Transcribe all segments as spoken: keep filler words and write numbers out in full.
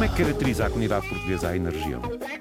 é que caracteriza a comunidade portuguesa aí na região?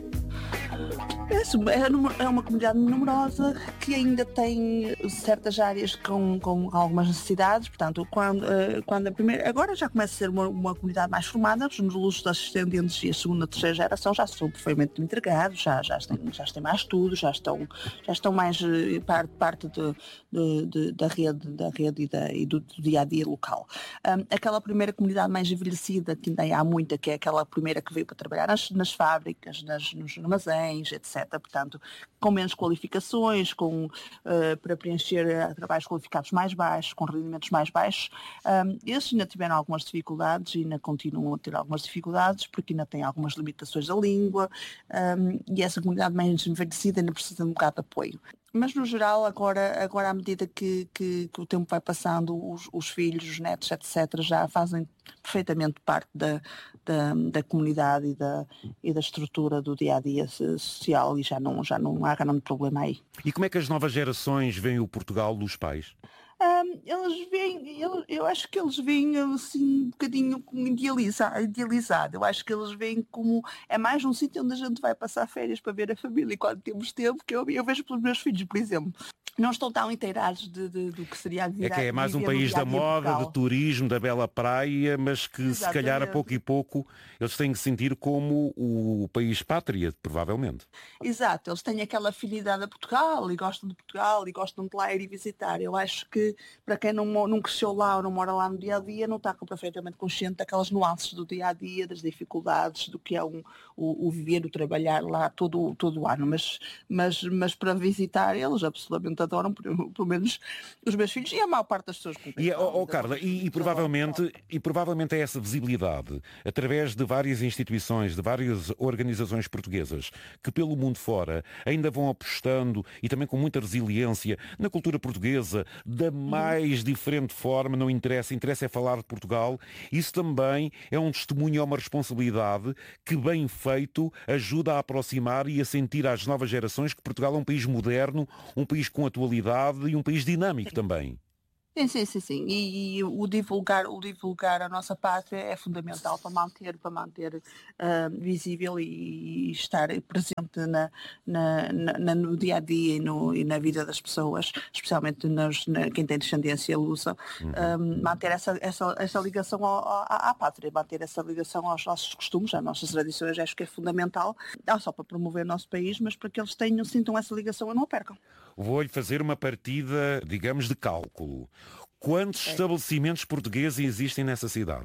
É uma comunidade numerosa que ainda tem certas áreas com, com algumas necessidades, portanto, quando, quando a primeira, agora já começa a ser uma, uma comunidade mais formada, os lusos das ascendentes e a segunda e terceira geração já estão perfeitamente entregados, já, já, têm, já têm mais estudos, já estão, já estão mais parte, parte de, de, de, da rede, da rede e, da, e do, do dia a dia local. Um, aquela primeira comunidade mais envelhecida, que ainda há muita, que é aquela primeira que veio para trabalhar nas, nas fábricas, nas, nos armazéns, etcétera. Portanto, com menos qualificações, com, uh, para preencher uh, trabalhos qualificados mais baixos, com rendimentos mais baixos. Um, esses ainda tiveram algumas dificuldades e ainda continuam a ter algumas dificuldades, porque ainda têm algumas limitações da língua, um, e essa comunidade mais envelhecida ainda precisa de um bocado de apoio. Mas, no geral, agora, agora à medida que, que, que o tempo vai passando, os, os filhos, os netos, etcétera, já fazem perfeitamente parte da, da, da comunidade e da, e da estrutura do dia-a-dia social e já não, já não há grande problema aí. E como é que as novas gerações veem o Portugal dos pais? Um, eles veem, eu, eu acho que eles veem assim um bocadinho idealizado, idealizado. Eu acho que eles veem como é mais um sítio onde a gente vai passar férias para ver a família e quando temos tempo, que eu, eu vejo pelos meus filhos, por exemplo. Não estão tão inteirados de, de, do que seria a vida. É que é mais um país da moda, de turismo, da bela praia, mas que Exatamente. Se calhar a pouco e pouco eles têm que sentir como o país pátria, provavelmente. Exato, eles têm aquela afinidade a Portugal e gostam de Portugal e gostam de lá ir e visitar. Eu acho que para quem não, não cresceu lá ou não mora lá no dia a dia, não está perfeitamente consciente daquelas nuances do dia a dia, das dificuldades, do que é um, o, o viver, o trabalhar lá todo, todo o ano. Mas, mas, mas para visitar eles absolutamente adoram, pelo menos os meus filhos e a maior parte das pessoas com quem e, oh, oh, Carla, e, e, provavelmente, e provavelmente é essa visibilidade, através de várias instituições, de várias organizações portuguesas, que pelo mundo fora ainda vão apostando e também com muita resiliência na cultura portuguesa, da mais diferente forma, não interessa, interessa é falar de Portugal. Isso também é um testemunho, é uma responsabilidade que, bem feito, ajuda a aproximar e a sentir às novas gerações que Portugal é um país moderno, um país com atualidade e um país dinâmico também. Sim, sim, sim, sim. E, e o, divulgar, o divulgar a nossa pátria é fundamental para manter, para manter uh, visível e, e estar presente na, na, na, no dia a dia e, no, e na vida das pessoas, especialmente nas, na, quem tem descendência lusa, uhum. um, manter essa, essa, essa ligação ao, à, à pátria, manter essa ligação aos nossos costumes, às nossas tradições, acho que é fundamental, não só para promover o nosso país, mas para que eles tenham, sintam essa ligação e não a percam. Vou-lhe fazer uma partida, digamos, de cálculo. Quantos é. estabelecimentos portugueses existem nessa cidade?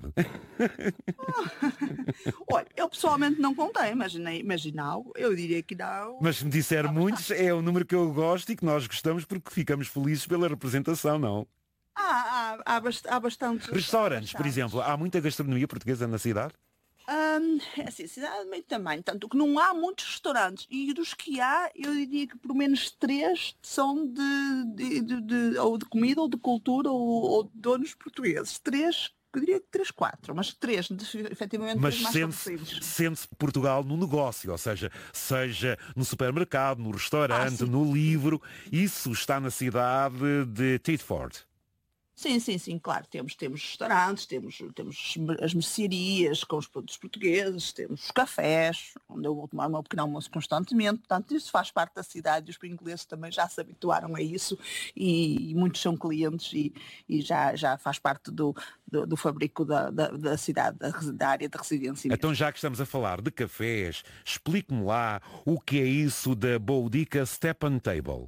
Olha, eu pessoalmente não contei, imaginei, imaginei, eu diria que não. Mas se me disser muitos, é o número que eu gosto e que nós gostamos porque ficamos felizes pela representação, não? Há, há, há, bast- há bastantes... Restaurantes, há por exemplo. Há muita gastronomia portuguesa na cidade? Um, é assim, cidade de meio tamanho, tanto que não há muitos restaurantes e dos que há, eu diria que pelo menos três são de, de, de, de ou de comida ou de cultura ou, ou de donos portugueses. Três, eu diria que três, quatro, mas três, de, efetivamente, mas três mais sente-se, sente-se Portugal no negócio, ou seja, seja no supermercado, no restaurante, ah, no livro, isso está na cidade de Thetford. Sim, sim, sim, claro, temos, temos restaurantes, temos, temos as mercearias com os produtos portugueses, temos os cafés, onde eu vou tomar o meu pequeno almoço constantemente, portanto isso faz parte da cidade e os ingleses também já se habituaram a isso e, e muitos são clientes e, e já, já faz parte do, do, do fabrico da, da, da cidade, da, da área de residência. Então já que estamos a falar de cafés, explique-me lá o que é isso da Boudica Step and Table.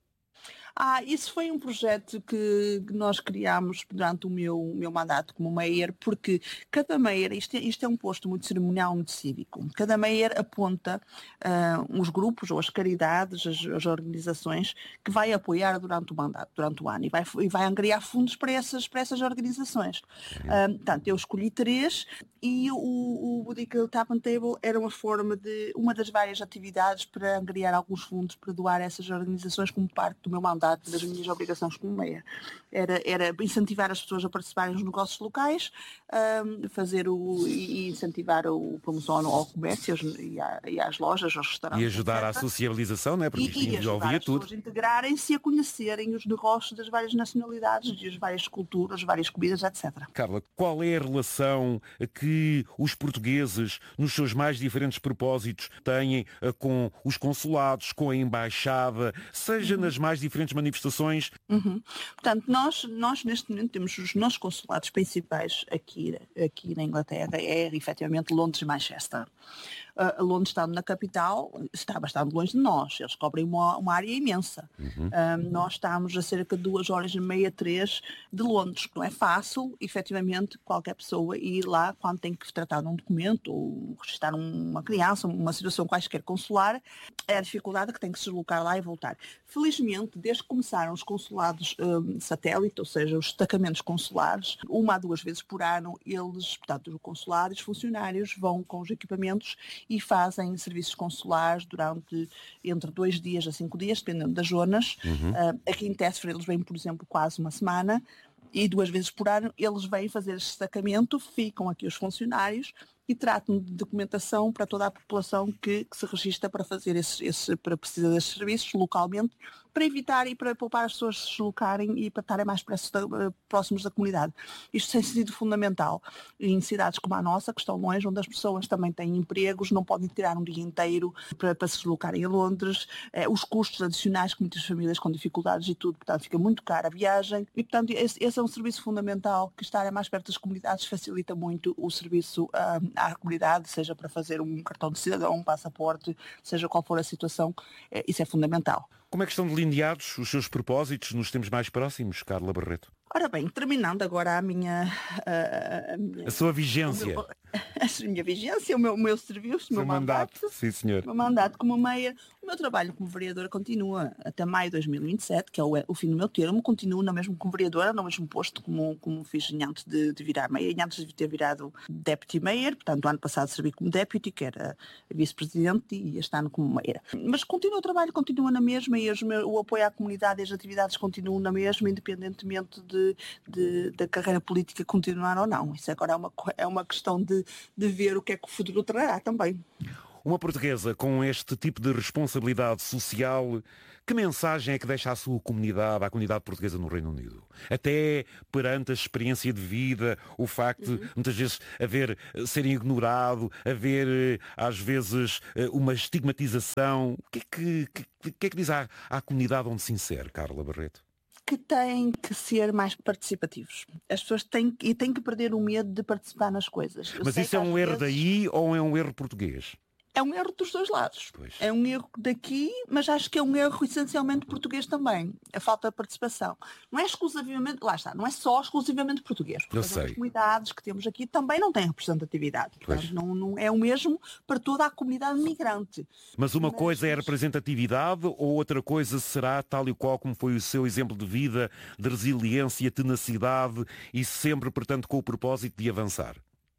Ah, isso foi um projeto que nós criámos durante o meu, o meu mandato como mayor, porque cada mayor, isto é, isto é um posto muito cerimonial, muito cívico, cada mayor aponta uh, os grupos ou as caridades, as, as organizações que vai apoiar durante o mandato, durante o ano, e vai, e vai angariar fundos para essas, para essas organizações. Uh, portanto, eu escolhi três e o, o Boudica Tap and Table era uma forma de, uma das várias atividades para angariar alguns fundos para doar a essas organizações como parte do meu mandato, das minhas obrigações como meia. Era, era incentivar as pessoas a participarem nos negócios locais, um, fazer o, e incentivar a promoção ao comércio e, à, e às lojas, aos restaurantes. E ajudar etcétera. À sociabilização, não é? Porque e, e ajudar as tudo. pessoas a integrarem-se e a conhecerem os negócios das várias nacionalidades, das várias culturas, várias comidas, etcétera. Carla, qual é a relação que que os portugueses, nos seus mais diferentes propósitos, têm uh, com os consulados, com a embaixada, seja uhum. nas mais diferentes manifestações? Uhum. Portanto, nós, nós neste momento temos os nossos consulados principais aqui, aqui na Inglaterra, é efetivamente Londres e Manchester. Uh, Londres, estando na capital, está bastante longe de nós. Eles cobrem uma, uma área imensa. Uhum. Uh, nós estamos a cerca de duas horas e meia, três de Londres, que não é fácil, efetivamente, qualquer pessoa ir lá quando tem que tratar de um documento ou registrar uma criança, uma situação quaisquer consular, é a dificuldade que tem que se deslocar lá e voltar. Felizmente, desde que começaram os consulados um, satélite, ou seja, os destacamentos consulares, uma a duas vezes por ano, eles, portanto, os consulares, os funcionários vão com os equipamentos e fazem serviços consulares durante entre dois dias a cinco dias, dependendo das zonas. Uhum. Uh, aqui em Tesford eles vêm, por exemplo, quase uma semana e duas vezes por ano eles vêm fazer esse destacamento, ficam aqui os funcionários e tratam de documentação para toda a população que, que se registra para fazer esse, esse, para precisar desses serviços localmente, para evitar e para poupar as pessoas se deslocarem e para estarem mais próximos da comunidade. Isto tem sido fundamental em cidades como a nossa, que estão longe, onde as pessoas também têm empregos, não podem tirar um dia inteiro para, para se deslocarem a Londres, eh, os custos adicionais que muitas famílias com dificuldades e tudo, portanto fica muito cara a viagem e portanto esse, esse é um serviço fundamental, que estar mais perto das comunidades facilita muito o serviço um, à comunidade, seja para fazer um cartão de cidadão, um passaporte, seja qual for a situação, eh, isso é fundamental. Como é que estão delineados os seus propósitos nos tempos mais próximos, Carla Barreto? Ora bem, terminando agora a minha... A, a, minha, a sua vigência. Meu, a minha vigência, o meu, o meu serviço, o meu mandato. mandato. Sim, senhor. O meu mandato como meia. O meu trabalho como vereadora continua até maio de dois mil e vinte e sete, que é o, o fim do meu termo. Continuo na mesmo como vereadora, no mesmo posto como, como fiz antes de, de virar meia, e antes de ter virado deputy mayor. Portanto, o ano passado servi como deputy, que era vice-presidente, e este ano como meia. Mas continua o trabalho, continua na mesma, e os, o apoio à comunidade e as atividades continuam na mesma, independentemente de De, de, da carreira política continuar ou não. Isso agora é uma, é uma questão de, de ver o que é que o futuro trará também. Uma portuguesa com este tipo de responsabilidade social, que mensagem é que deixa à sua comunidade, à comunidade portuguesa no Reino Unido? Até perante a experiência de vida, o facto uhum. de muitas vezes haver, ser ignorado, haver às vezes uma estigmatização. O que é que, que, que, é que diz à, à comunidade onde se insere, Carla Barreto? Que têm que ser mais participativos. As pessoas têm, e têm que perder o medo de participar nas coisas. Eu Mas isso é um erro vezes... daí ou é um erro português? É um erro dos dois lados. Pois. É um erro daqui, mas acho que é um erro essencialmente português também. A falta de participação. Não é exclusivamente, lá está, não é só exclusivamente português. Porque Eu as sei. outras comunidades que temos aqui também não têm representatividade. Portanto, não, não é o mesmo para toda a comunidade migrante. Mas uma mas... coisa é a representatividade ou outra coisa será, tal e qual como foi o seu exemplo de vida, de resiliência, tenacidade e sempre, portanto, com o propósito de avançar?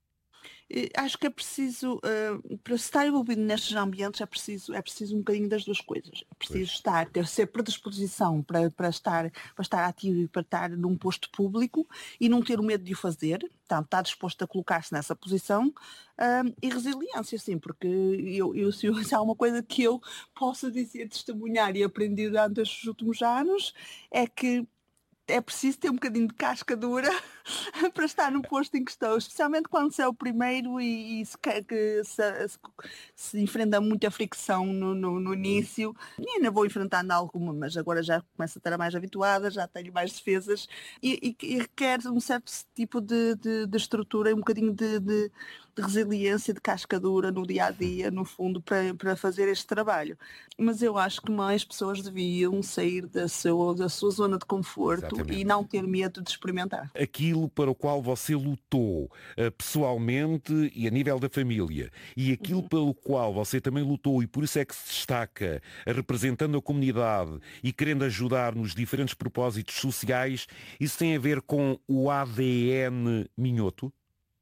Acho que é preciso, uh, para estar envolvido nestes ambientes, é preciso, é preciso um bocadinho das duas coisas. É preciso pois. estar, ter ser predisposição para, para, estar, para estar ativo e para estar num posto público e não ter o medo de o fazer, portanto, estar disposto a colocar-se nessa posição, uh, e resiliência, sim, porque eu, eu, se, se há uma coisa que eu posso dizer, testemunhar e aprendi durante estes últimos anos, é que é preciso ter um bocadinho de casca dura para estar no posto em que estou, especialmente quando se é o primeiro e, e se, que, se, se, se enfrenta muita fricção no, no, no início. E ainda vou enfrentando alguma, mas agora já começo a estar mais habituada, já tenho mais defesas e, e, e requer um certo tipo de, de, de estrutura, um bocadinho de, de, de resiliência, de casca dura no dia a dia, no fundo, para, para fazer este trabalho. Mas eu acho que mais pessoas deviam sair da sua, da sua zona de conforto. Exatamente. E não ter medo de experimentar. Aquilo para o qual você lutou uh, pessoalmente e a nível da família, e aquilo uhum. pelo qual você também lutou, e por isso é que se destaca uh, representando a comunidade e querendo ajudar nos diferentes propósitos sociais, isso tem a ver com o A D N minhoto?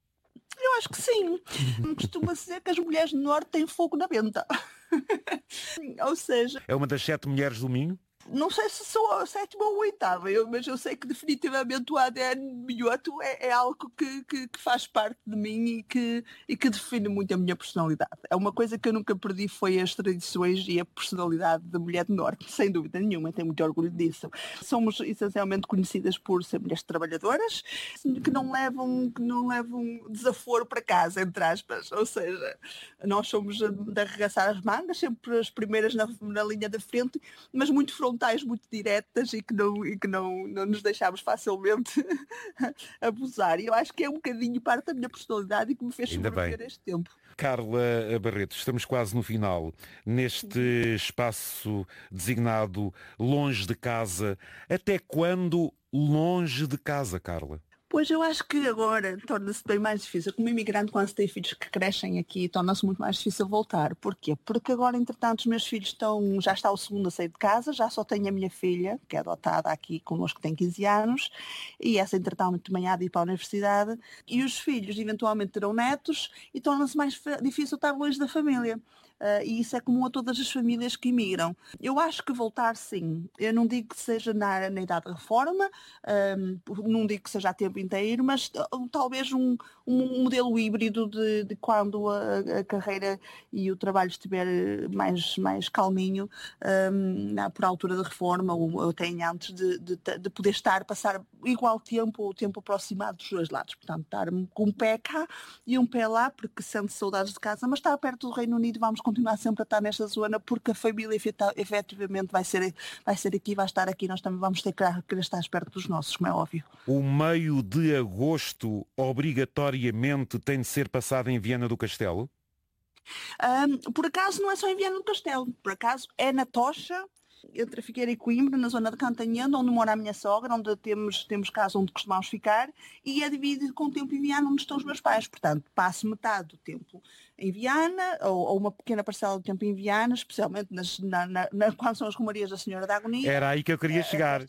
Eu acho que sim. Costuma dizer que as mulheres do Norte têm fogo na venta. Ou seja... É uma das sete mulheres do Minho? Não sei se sou a sétima ou a oitava, eu, mas eu sei que definitivamente o A D N minhoto é, é algo que, que, que faz parte de mim e que, e que define muito a minha personalidade. É uma coisa que eu nunca perdi, foi as tradições e a personalidade da mulher do Norte, sem dúvida nenhuma, tenho muito orgulho disso. Somos essencialmente conhecidas por ser mulheres trabalhadoras, que não levam, que não levam desaforo para casa, entre aspas, ou seja, nós somos de arregaçar as mangas, sempre as primeiras na, na linha da frente, mas muito frontais, muito diretas e que não, e que não, não nos deixamos facilmente abusar. E eu acho que é um bocadinho parte da minha personalidade e que me fez sobreviver este tempo. Carla Barreto, estamos quase no final. Neste espaço designado longe de casa, até quando longe de casa, Carla? Pois eu acho que agora torna-se bem mais difícil. Como imigrante, quando se tem filhos que crescem aqui, torna-se muito mais difícil voltar. Porquê? Porque agora, entretanto, os meus filhos estão, já está o segundo a sair de casa, já só tenho a minha filha, que é adotada aqui connosco, que tem quinze anos, e essa, entretanto, também há de ir para a universidade, e os filhos eventualmente terão netos, e torna-se mais difícil estar longe da família. Uh, e isso é comum a todas as famílias que imigram. Eu acho que voltar, sim. Eu não digo que seja na, na idade de reforma, um, não digo que seja a tempo inteiro, mas uh, talvez um, um modelo híbrido de, de quando a, a carreira e o trabalho estiver mais, mais calminho, um, por altura da reforma, ou, ou até antes de, de, de poder estar, passar igual tempo ou tempo aproximado dos dois lados. Portanto, estar com um pé cá e um pé lá, porque sente saudades de casa, mas estar perto do Reino Unido, vamos continuar sempre a estar nesta zona, porque a família efetivamente vai ser, vai ser aqui, vai estar aqui, nós também vamos ter que querer estar perto dos nossos, como é óbvio. O meio de agosto obrigatoriamente tem de ser passado em Viana do Castelo? Um, por acaso não é só em Viana do Castelo, por acaso é na Tocha, entre a Figueira e Coimbra, na zona de Cantanhede, onde mora a minha sogra, onde temos, temos casa onde costumamos ficar, e é dividido com o tempo em Viana, onde estão os meus pais. Portanto, passo metade do tempo em Viana, ou, ou uma pequena parcela do tempo em Viana, especialmente nas, na, na, na, quando são as romarias da Senhora da Agonia. Era aí que eu queria é, chegar.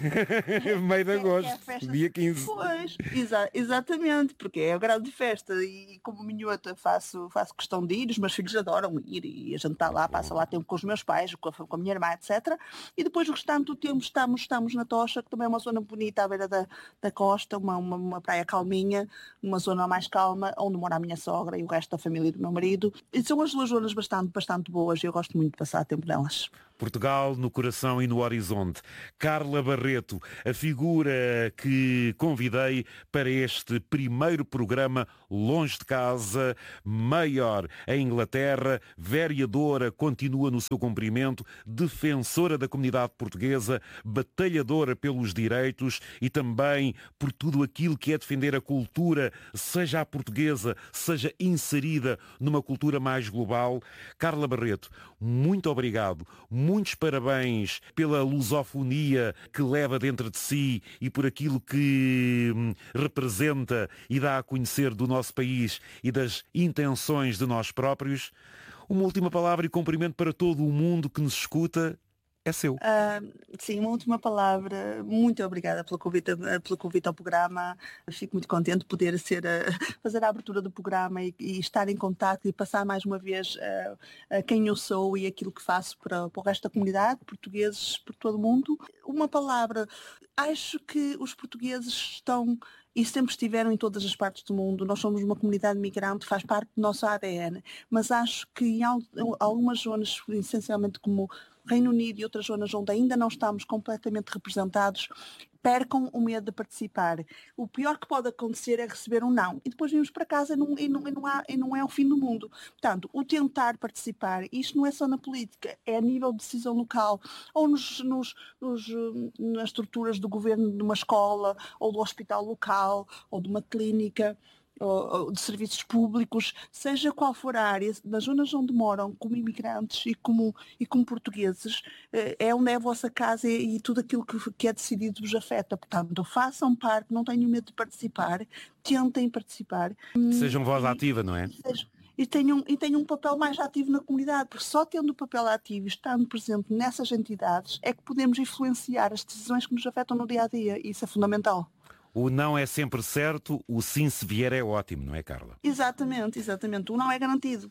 É meio de agosto, é, é festa... dia quinze. Pois, exa exatamente, porque é a grande festa, e como minhota faço, faço questão de ir, os meus filhos adoram ir, e a gente está lá, passa lá tempo com os meus pais, com a, com a minha irmã, etcétera. E depois o restante do tempo estamos, estamos na Tocha, que também é uma zona bonita à beira da, da costa, uma, uma, uma praia calminha, uma zona mais calma, onde mora a minha sogra e o resto da família do meu marido. E são as duas zonas bastante, bastante boas e eu gosto muito de passar tempo nelas. Portugal no coração e no horizonte. Carla Barreto, a figura que convidei para este primeiro programa longe de casa, maior em Inglaterra, vereadora, continua no seu cumprimento, defensora da comunidade portuguesa, batalhadora pelos direitos e também por tudo aquilo que é defender a cultura, seja a portuguesa, seja inserida numa cultura mais global. Carla Barreto, muito obrigado. Muitos parabéns pela lusofonia que leva dentro de si e por aquilo que hum, representa e dá a conhecer do nosso país e das intenções de nós próprios. Uma última palavra e cumprimento para todo o mundo que nos escuta. É seu. Uh, sim, uma última palavra. Muito obrigada pelo convite, pelo convite ao programa. Fico muito contente de poder ser a, fazer a abertura do programa e, e estar em contato e passar mais uma vez uh, uh, quem eu sou e aquilo que faço para, para o resto da comunidade, portugueses por todo o mundo. Uma palavra. Acho que os portugueses estão e sempre estiveram em todas as partes do mundo. Nós somos uma comunidade migrante, faz parte do nosso A D N, mas acho que em algumas zonas, essencialmente como Reino Unido e outras zonas onde ainda não estamos completamente representados, percam o medo de participar. O pior que pode acontecer é receber um não. E depois vimos para casa e não, e não, e não, há, e não é o fim do mundo. Portanto, o tentar participar, isto não é só na política, é a nível de decisão local, ou nos, nos, nos, nas estruturas do governo de uma escola, ou do hospital local, ou de uma clínica, ou de serviços públicos, seja qual for a área, nas zonas onde moram como imigrantes e como, e como portugueses, é onde é a vossa casa e, e tudo aquilo que, que é decidido vos afeta. Portanto, façam parte, não tenham medo de participar, tentem participar. Sejam voz ativa, não é? Sejam, e tenham, e tenham um papel mais ativo na comunidade, porque só tendo o papel ativo e estando presente nessas entidades é que podemos influenciar as decisões que nos afetam no dia-a-dia, e isso é fundamental. O não é sempre certo, o sim se vier é ótimo, não é, Carla? Exatamente, exatamente. O não é garantido.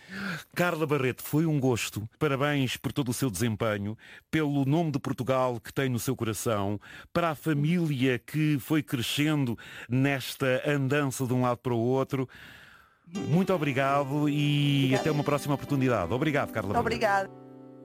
Carla Barreto, foi um gosto. Parabéns por todo o seu desempenho, pelo nome de Portugal que tem no seu coração, para a família que foi crescendo nesta andança de um lado para o outro. Muito obrigado e Obrigada. até uma próxima oportunidade. Obrigado, Carla Barreto. Obrigada.